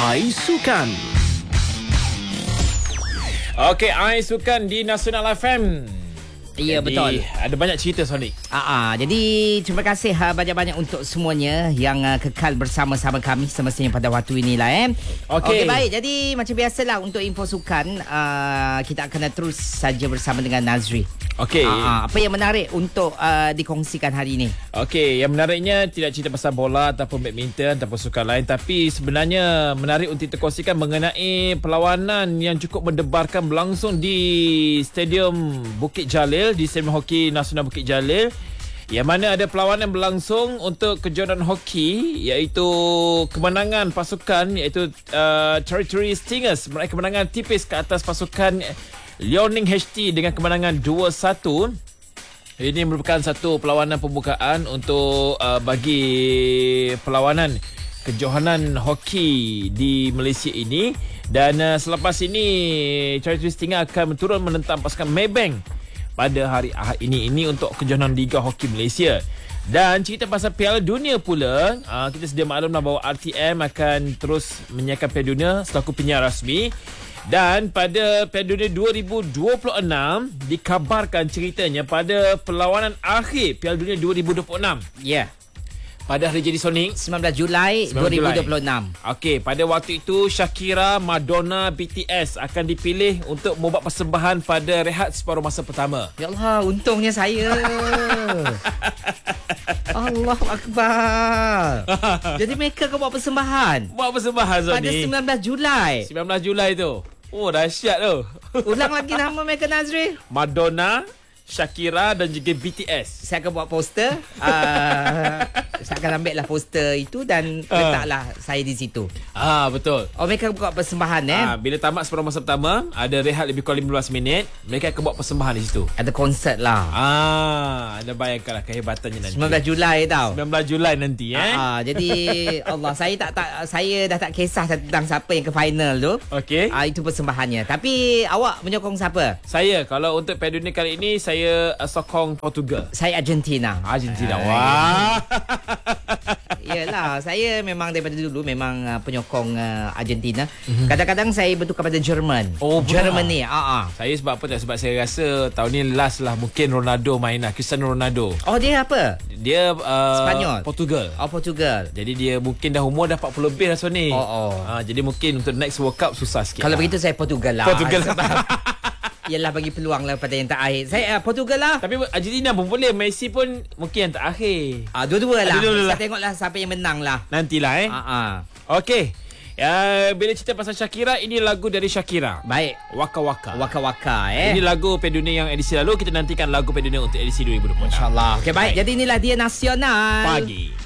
Ais Sukan. Okey, Ais Sukan di Nasional FM. Ya, betul. Ada banyak cerita, Sonic. Jadi terima kasih banyak-banyak untuk semuanya yang kekal bersama-sama kami semestinya pada waktu inilah. Okey, baik. Jadi macam biasalah untuk info sukan, kita akan terus saja bersama dengan Nazri. Okey. Apa yang menarik untuk dikongsikan hari ini? Okey, yang menariknya tidak cerita pasal bola ataupun badminton ataupun sukan lain, tapi sebenarnya menarik untuk dikongsikan mengenai perlawanan yang cukup mendebarkan berlangsung di Stadium Bukit Jalil, di Stadium Hoki Nasional Bukit Jalil, yang mana ada perlawanan berlangsung untuk kejohanan hoki, iaitu kemenangan pasukan iaitu Territory Stingers meraih kemenangan tipis ke atas pasukan Liaoning HT dengan kemenangan 2-1. Ini merupakan satu perlawanan pembukaan untuk bagi perlawanan kejohanan hoki di Malaysia ini. Dan selepas ini Territory Stingers akan turun menentang pasukan Maybank pada hari Ahad ini untuk kejohanan Liga Hoki Malaysia. Dan cerita pasal Piala Dunia pula, kita sedia maklumlah bahawa RTM akan terus menyiarkan Piala Dunia selaku penyiar rasmi. Dan pada Piala Dunia 2026 dikabarkan ceritanya pada perlawanan akhir Piala Dunia 2026. Ya. Pada hari jadi Sonic 19 Julai 2026. Okey, pada waktu itu Shakira, Madonna, BTS akan dipilih untuk membuat persembahan pada rehat separuh masa pertama. Ya Allah, untungnya saya. Allahu Akbar. Jadi mereka akan buat persembahan. Buat persembahan Pada Sonic 19 Julai. 19 Julai tu. Oh, dahsyat tu. Ulang lagi nama mereka, Nazri. Madonna, Shakira dan juga BTS. Saya akan buat poster. Saya akan ambil lah poster itu dan letaklah saya di situ. Betul. Oh, mereka buat persembahan Bila tamat separuh masa pertama, ada rehat lebih kurang 15 minit, mereka akan buat persembahan di situ. Ada konsert lah. Anda bayangkanlah kehebatannya nanti. 19 Julai tau. 19 Julai nanti Jadi Allah, saya dah tak kisah tentang siapa yang ke final tu. Okey. Itu persembahannya. Tapi awak menyokong siapa? Saya kalau untuk Piala Dunia kali ini, saya sokong Portugal. Saya Argentina. Wah. Yelah, saya memang daripada dulu memang penyokong Argentina. Kadang-kadang saya bertukar pada Jerman. Germany. Saya sebab apa tak? Sebab saya rasa tahun ni last lah mungkin Ronaldo main lah. Cristiano Ronaldo. Dia apa? Dia Spanyol. Portugal. Portugal. Jadi dia mungkin dah umur dah 40 lebih dah Sony. Jadi mungkin untuk next World Cup susah sikit. Kalau begitu saya Portugal lah. Sebab ialah bagi peluang lah pada yang terakhir. Saya Portugal lah. Tapi Argentina pun boleh. Messi pun mungkin yang terakhir. Dua-dua lah. Saya tengoklah siapa yang menang lah. Nantilah Okey. Bila cerita pasal Shakira, ini lagu dari Shakira. Baik. Waka Waka. Waka Waka Ini lagu Piala Dunia yang edisi lalu. Kita nantikan lagu Piala Dunia untuk edisi 2026. InsyaAllah. Okey, baik. Jadi inilah dia Nasional Pagi.